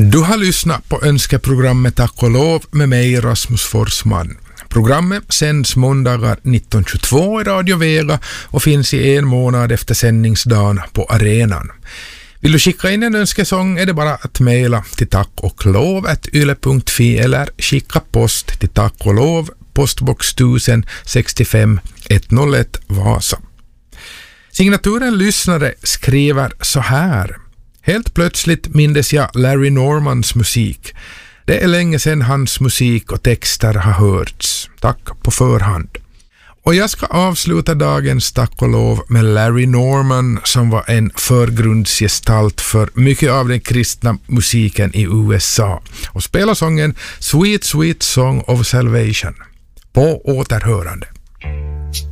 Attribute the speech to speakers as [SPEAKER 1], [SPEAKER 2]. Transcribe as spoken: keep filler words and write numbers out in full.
[SPEAKER 1] Du har lyssnat på önskeprogrammet Tack och lov med mig Rasmus Forsman. Programmet sänds måndagar nitton tjugotvå i Radio Vega och finns i en månad efter sändningsdagen på arenan. Vill du skicka in en önskesång är det bara att mejla till tack och lov at yle punkt fi eller skicka post till Tack och lov, postbox tusen sextiofem etthundraett Vasa. Signaturen lyssnare skriver så här: helt plötsligt mindes jag Larry Normans musik. Det är länge sedan hans musik och texter har hörts. Tack på förhand. Och jag ska avsluta dagens Tack och lov med Larry Norman, som var en förgrundsgestalt för mycket av den kristna musiken i U S A, och spela sången Sweet Sweet Song of Salvation. På återhörande.